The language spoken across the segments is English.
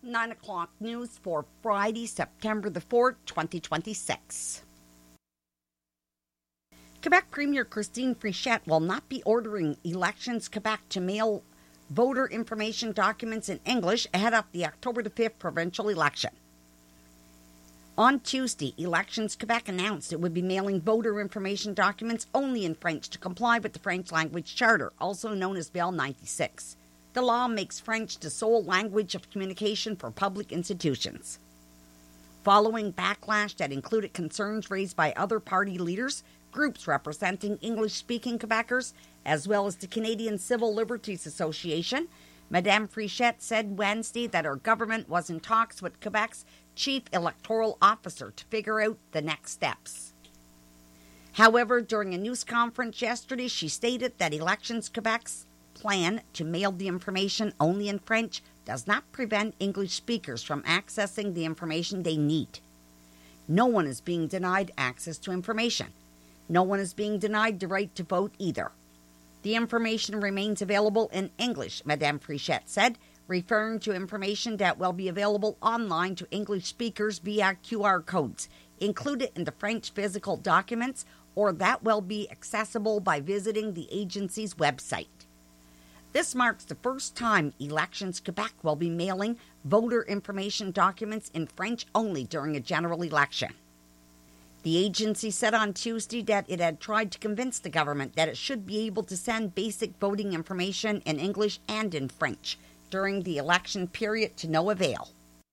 9 o'clock news for Friday, September the 4th, 2026. Quebec Premier Christine Frichette will not be ordering Elections Quebec to mail voter information documents in English ahead of the October the 5th provincial election. On Tuesday, Elections Quebec announced it would be mailing voter information documents only in French to comply with the French Language Charter, also known as Bill 96. The law makes French the sole language of communication for public institutions. Following backlash that included concerns raised by other party leaders, groups representing English-speaking Quebecers, as well as the Canadian Civil Liberties Association, Madame Frichette said Wednesday that her government was in talks with Quebec's chief electoral officer to figure out the next steps. However, during a news conference yesterday, she stated that Elections Quebec's plan to mail the information only in French does not prevent English speakers from accessing the information they need. No one is being denied access to information. No one is being denied the right to vote either. The information remains available in English, Madame Frichette said, referring to information that will be available online to English speakers via QR codes included in the French physical documents, or that will be accessible by visiting the agency's website. This marks the first time Elections Quebec will be mailing voter information documents in French only during a general election. The agency said on Tuesday that it had tried to convince the government that it should be able to send basic voting information in English and in French during the election period to no avail.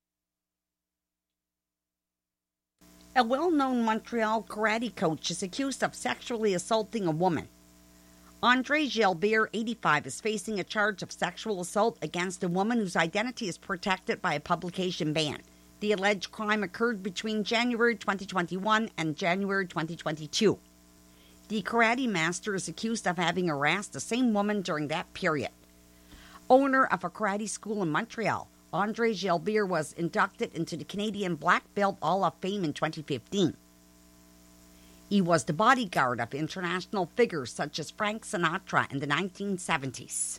A well-known Montreal karate coach is accused of sexually assaulting a woman. Andre Gilbert, 85, is facing a charge of sexual assault against a woman whose identity is protected by a publication ban. The alleged crime occurred between January 2021 and January 2022. The karate master is accused of having harassed the same woman during that period. Owner of a karate school in Montreal, Andre Gilbert was inducted into the Canadian Black Belt Hall of Fame in 2015. He was the bodyguard of international figures such as Frank Sinatra in the 1970s.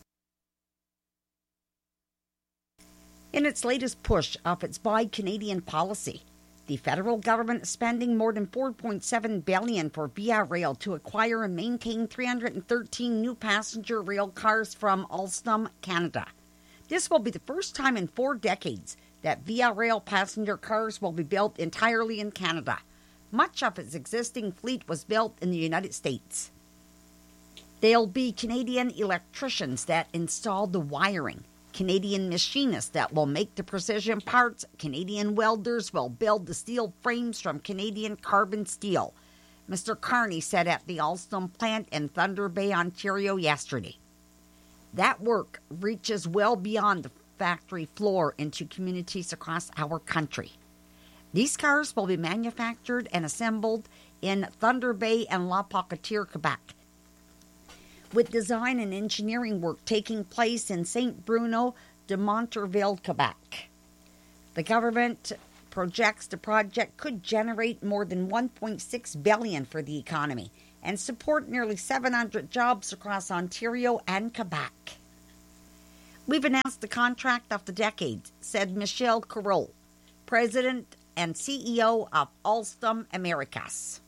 In its latest push of its Buy Canadian policy, the federal government is spending more than $4.7 billion for Via Rail to acquire and maintain 313 new passenger rail cars from Alstom, Canada. This will be the first time in 4 decades that Via Rail passenger cars will be built entirely in Canada. Much of its existing fleet was built in the United States. There'll be Canadian electricians that install the wiring, Canadian machinists that will make the precision parts, Canadian welders will build the steel frames from Canadian carbon steel, Mr. Carney said at the Alstom plant in Thunder Bay, Ontario yesterday. That work reaches well beyond the factory floor into communities across our country. These cars will be manufactured and assembled in Thunder Bay and La Pocatière, Quebec, with design and engineering work taking place in St. Bruno de Montarville, Quebec. The government projects the project could generate more than $1.6 billion for the economy and support nearly 700 jobs across Ontario and Quebec. We've announced the contract of the decade, said Michel Carole, President and CEO of Alstom Americas.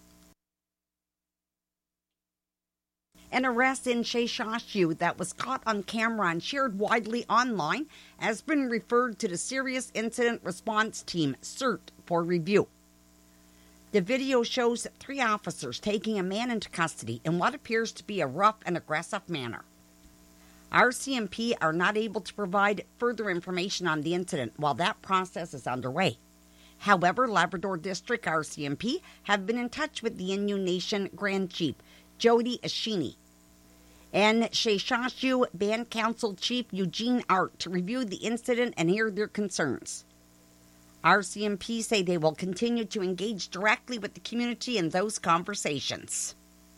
An arrest in Sheshashu that was caught on camera and shared widely online has been referred to the Serious Incident Response Team, CERT, for review. The video shows 3 officers taking a man into custody in what appears to be a rough and aggressive manner. RCMP are not able to provide further information on the incident while that process is underway. However, Labrador District RCMP have been in touch with the Innu Nation Grand Chief, Jody Ashini, and Sheshashu Band Council Chief Eugene Art to review the incident and hear their concerns. RCMP say they will continue to engage directly with the community in those conversations.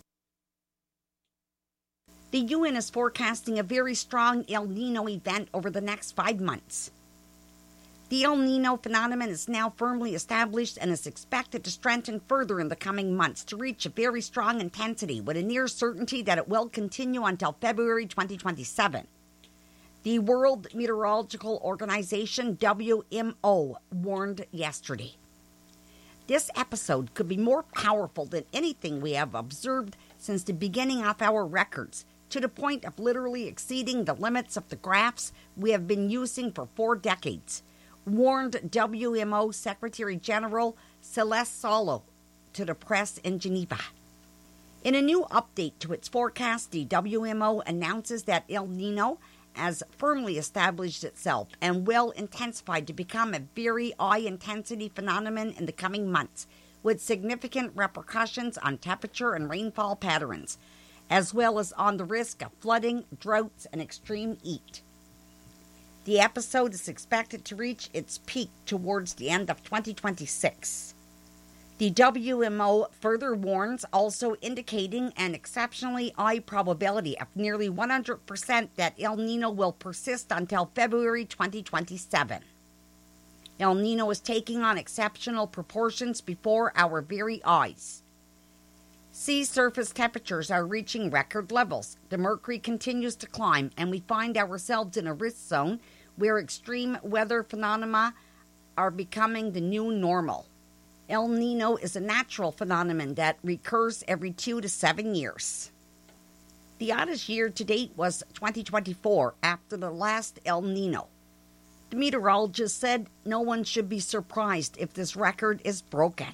The UN is forecasting a very strong El Nino event over the next 5 months. The El Nino phenomenon is now firmly established and is expected to strengthen further in the coming months to reach a very strong intensity with a near certainty that it will continue until February 2027. The World Meteorological Organization, WMO, warned yesterday. This episode could be more powerful than anything we have observed since the beginning of our records, to the point of literally exceeding the limits of the graphs we have been using for 4 decades, warned WMO Secretary General Celeste Solo to the press in Geneva. In a new update to its forecast, the WMO announces that El Nino has firmly established itself and will intensify to become a very high-intensity phenomenon in the coming months, with significant repercussions on temperature and rainfall patterns, as well as on the risk of flooding, droughts, and extreme heat. The episode is expected to reach its peak towards the end of 2026. The WMO further warns, also indicating an exceptionally high probability of nearly 100% that El Nino will persist until February 2027. El Nino is taking on exceptional proportions before our very eyes. Sea surface temperatures are reaching record levels. The mercury continues to climb, and we find ourselves in a risk zone where extreme weather phenomena are becoming the new normal. El Nino is a natural phenomenon that recurs every 2 to 7 years. The hottest year to date was 2024, after the last El Nino. The meteorologist said no one should be surprised if this record is broken.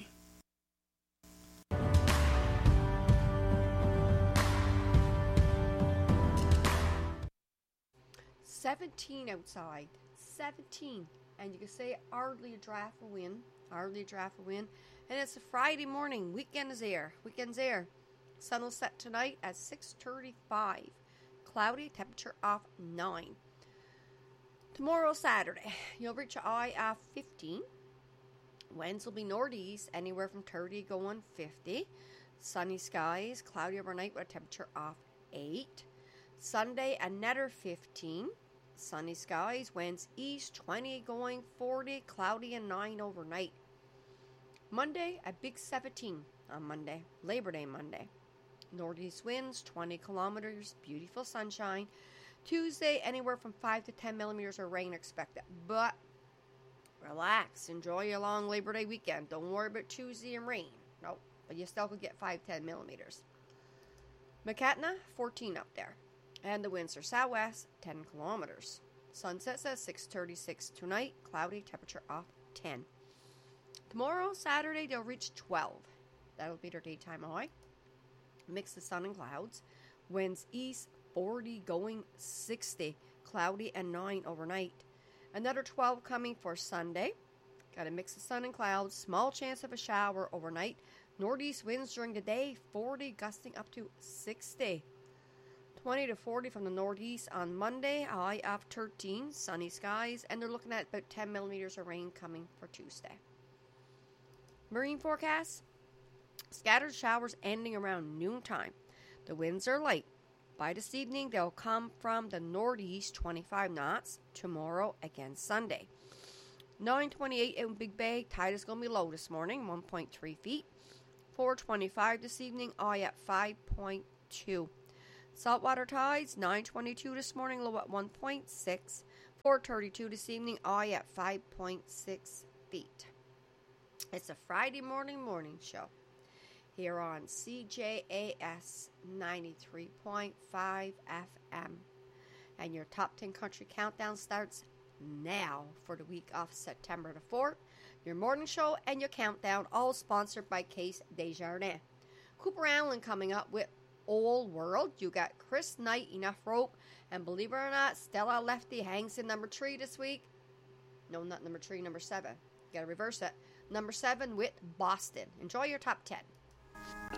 "17 outside, 17, and you can say hardly a draft of wind, and it's a Friday morning. Weekend's here. Sun will set tonight at 6:35. Cloudy, temperature of 9. Tomorrow, Saturday, you'll reach a high of 15. Winds will be northeast, anywhere from 30 going 50. Sunny skies, cloudy overnight with a temperature of 8. Sunday, another 15. Sunny skies, winds east, 20 going 40, cloudy and 9 overnight. Monday, a big 17 on Monday, Labor Day Monday. Northeast winds, 20 kilometers, beautiful sunshine. Tuesday, anywhere from 5 to 10 millimeters of rain expected. But relax, enjoy your long Labor Day weekend. Don't worry about Tuesday and rain. No, but you still could get 5-10 millimeters. Macatna, 14 up there. And the winds are southwest, 10 kilometers. Sunset says 6:36 tonight, cloudy, temperature of 10. Tomorrow, Saturday, they'll reach 12. That'll be their daytime high. Mix of sun and clouds. Winds east, 40 going 60, cloudy and 9 overnight. Another 12 coming for Sunday. Got a mix of sun and clouds, small chance of a shower overnight. Northeast winds during the day, 40 gusting up to 60. 20 to 40 from the northeast on Monday, high of 13, sunny skies, and they're looking at about 10 millimeters of rain coming for Tuesday. Marine forecast, scattered showers ending around noontime. The winds are light. By this evening, they'll come from the northeast, 25 knots. Tomorrow, again Sunday. 9:28 in Big Bay, tide is going to be low this morning, 1.3 feet. 4:25 this evening, high at 5.2. Saltwater tides, 9:22 this morning, low at 1.6. 4:32 this evening, high at 5.6 feet. It's a Friday morning show here on CJAS 93.5 FM. And your top 10 country countdown starts now for the week of September the 4th. Your morning show and your countdown, all sponsored by Case Desjardins. Cooper Allen coming up with Old World. You got Chris Knight, Enough Rope, and believe it or not, Stella Lefty hangs in number 3 this week. No, not number 3, number 7. You gotta reverse it. Number 7 with Boston. Enjoy your top 10.